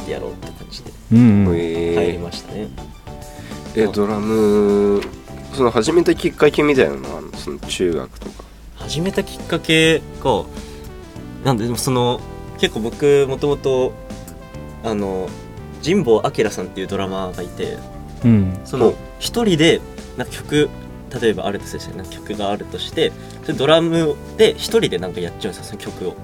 ってやろうって感じでうんうん、 入りましたね。 ドラムその始めたきっかけみたいなのはその中学とか始めたきっかけがなんで、でもその結構僕もともと神保明さんっていうドラマーがいて、 うん、 その一人でなんか曲例えばあるとするじゃん、曲があるとしてそれドラムで一人でなんかやっちゃうんですよ、その曲を。